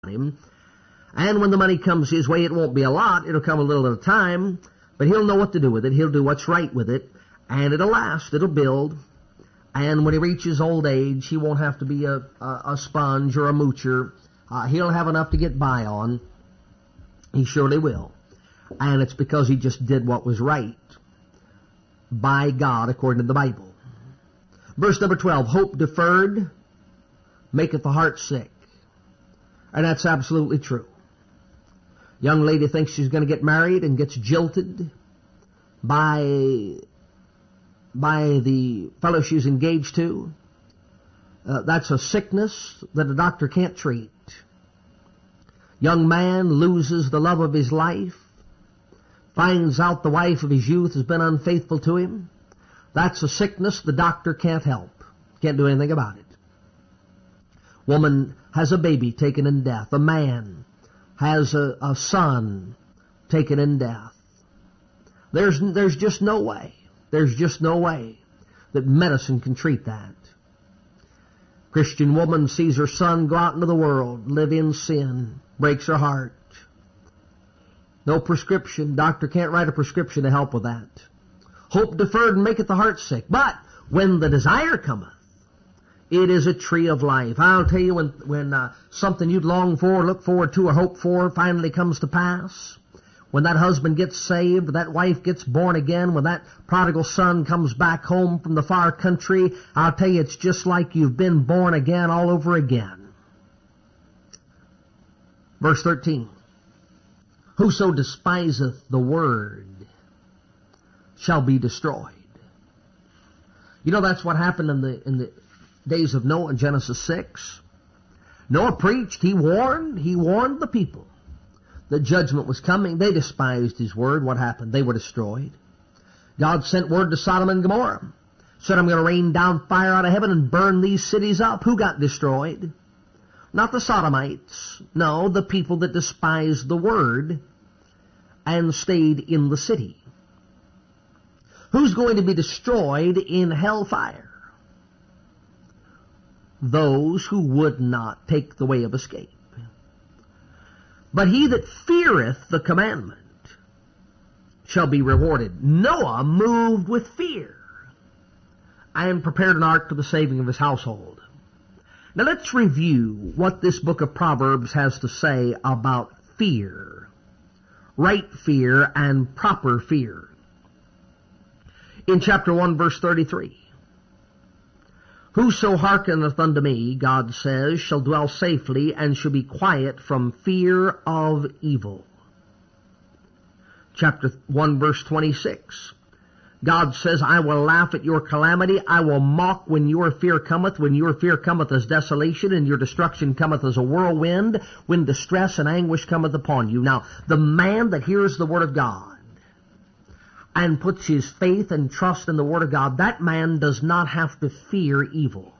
him. And when the money comes his way, it won't be a lot. It'll come a little at a time, but he'll know what to do with it. He'll do what's right with it, and it'll last. It'll build. And when he reaches old age, he won't have to be a sponge or a moocher. He'll have enough to get by on. He surely will. And it's because he just did what was right by God according to the Bible. Verse number 12, hope deferred maketh the heart sick. And that's absolutely true. Young lady thinks she's going to get married and gets jilted by the fellow she's engaged to. That's a sickness that a doctor can't treat. Young man loses the love of his life, finds out the wife of his youth has been unfaithful to him. That's a sickness the doctor can't help. Can't do anything about it. Woman has a baby taken in death. A man has a son taken in death. There's just no way. There's just no way that medicine can treat that. Christian woman sees her son go out into the world, live in sin, breaks her heart. No prescription. Doctor can't write a prescription to help with that. Hope deferred maketh the heart sick. But when the desire cometh, it is a tree of life. I'll tell you, when something you'd long for, look forward to, or hope for finally comes to pass, when that husband gets saved, that wife gets born again, when that prodigal son comes back home from the far country, I'll tell you, it's just like you've been born again all over again. Verse 13, whoso despiseth the word shall be destroyed. You know, that's what happened in the days of Noah in Genesis 6. Noah preached, he warned the people that judgment was coming. They despised his word. What happened? They were destroyed. God sent word to Sodom and Gomorrah. Said, I'm going to rain down fire out of heaven and burn these cities up. Who got destroyed? Not the Sodomites. No, the people that despised the word and stayed in the city. Who's going to be destroyed in hellfire? Those who would not take the way of escape. But he that feareth the commandment shall be rewarded. Noah moved with fear and prepared an ark for the saving of his household. Now let's review what this book of Proverbs has to say about fear. Right fear and proper fear. In chapter 1, verse 33. Whoso hearkeneth unto me, God says, shall dwell safely and shall be quiet from fear of evil. Chapter 1, verse 26. God says, I will laugh at your calamity. I will mock when your fear cometh. When your fear cometh as desolation, and your destruction cometh as a whirlwind, when distress and anguish cometh upon you. Now, the man that hears the word of God and puts his faith and trust in the word of God, that man does not have to fear evil.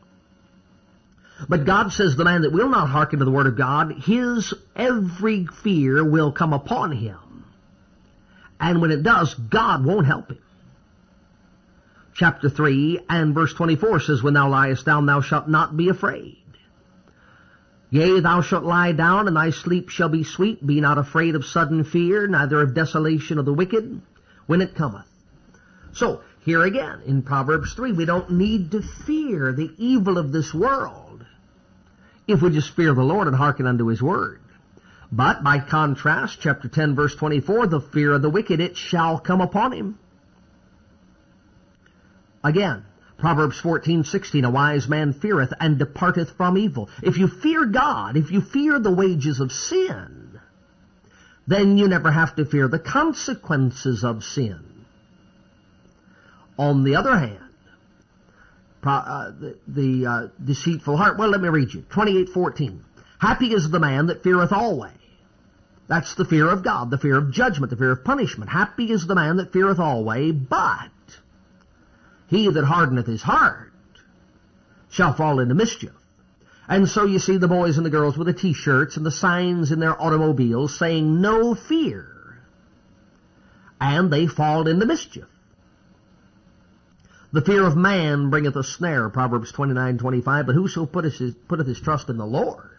But God says the man that will not hearken to the word of God, his every fear will come upon him. And when it does, God won't help him. Chapter 3 and verse 24 says, when thou liest down, thou shalt not be afraid. Yea, thou shalt lie down, and thy sleep shall be sweet. Be not afraid of sudden fear, neither of desolation of the wicked, when it cometh. So, here again, in Proverbs 3, we don't need to fear the evil of this world if we just fear the Lord and hearken unto his word. But, by contrast, chapter 10, verse 24, the fear of the wicked, it shall come upon him. Again, Proverbs 14:16, a wise man feareth and departeth from evil. If you fear God, if you fear the wages of sin, then you never have to fear the consequences of sin. On the other hand, the deceitful heart, well, let me read you. 28:14. Happy is the man that feareth always. That's the fear of God, the fear of judgment, the fear of punishment. Happy is the man that feareth always, but he that hardeneth his heart shall fall into mischief. And so you see the boys and the girls with the T-shirts and the signs in their automobiles saying, no fear. And they fall into mischief. The fear of man bringeth a snare, Proverbs 29:25. But whoso putteth his trust in the Lord